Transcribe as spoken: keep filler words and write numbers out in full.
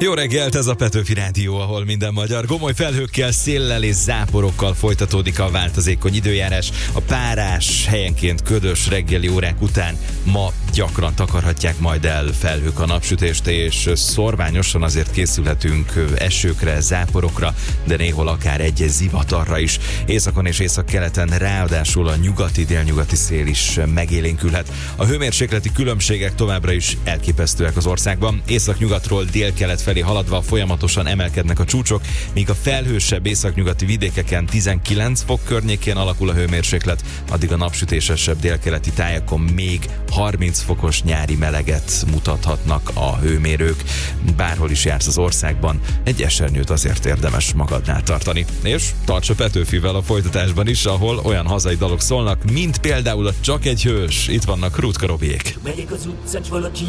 Jó reggelt, ez a Petőfi Rádió, ahol minden magyar. Gomoly felhőkkel, széllel és záporokkal folytatódik a változékony időjárás. A párás, helyenként ködös reggeli órák után ma gyakran takarhatják majd el felhők a napsütést, és szorványosan azért készülhetünk esőkre, záporokra, de néhol akár egy zivatarra is. Északon és északkeleten ráadásul a nyugati-délnyugati szél is megélénkülhet. A hőmérsékleti különbségek továbbra is elképesztőek az országban. Északnyugatról délkelet felé haladva folyamatosan emelkednek a csúcsok, míg a felhősebb északnyugati vidékeken tizenkilenc fok környékén alakul a hőmérséklet, addig a napsütésesebb délkeleti tájakon még harminc fokos nyári meleget mutathatnak a hőmérők. Bárhol is jársz az országban, egy esernyőt azért érdemes magadnál tartani. És tarts a Petőfivel a folytatásban is, ahol olyan hazai dalok szólnak, mint például a Csak egy hős. Itt vannak Rutka Robiék. Megyek az utcán, valaki